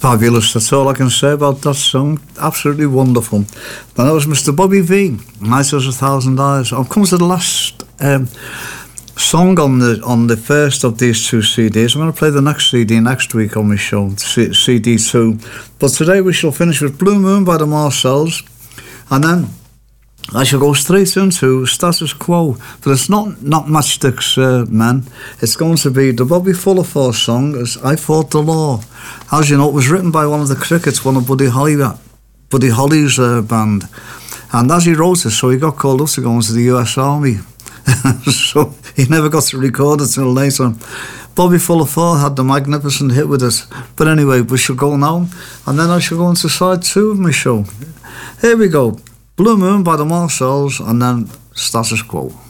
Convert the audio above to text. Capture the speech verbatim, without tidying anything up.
Fabulous, that's all I can say about that song. Absolutely wonderful. And that was Mister Bobby V, Nice as a Thousand Eyes. I've come to the last um, song on the on the first of these two C Ds. I'm going to play the next C D next week on my show, C- CD two. But today we shall finish with Blue Moon by the Marcells, and then I shall go straight into Status Quo. But it's not, not Matchsticks uh, Men. It's going to be the Bobby Fuller song, as I Fought the Law. As you know, it was written by one of the Crickets, one of Buddy Holly, Buddy Holly's uh, band. And as he wrote it, so he got called up to go into the U S Army. So he never got to record it till later. Bobby Fuller had the magnificent hit with it. But anyway, we shall go now. And then I shall go into side two of my show. Here we go. Blue Moon by the Marcells, and then Status Quo.